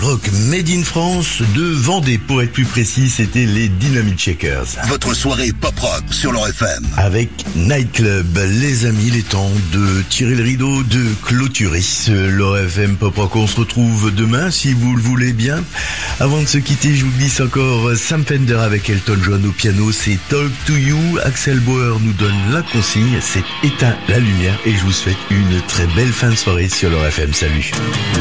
Rock Made in France de Vendée, pour être plus précis, c'était les Dynamite Shakers. Votre soirée pop-rock sur l'Or FM. Avec Nightclub, les amis, il est temps de tirer le rideau, de clôturer l'Or FM Pop Rock. On se retrouve demain, si vous le voulez bien. Avant de se quitter, je vous glisse encore Sam Fender avec Elton John au piano. C'est Talk to You. Axel Bauer nous donne la consigne, c'est éteint la lumière. Et je vous souhaite une très belle fin de soirée sur l'Or FM. Salut.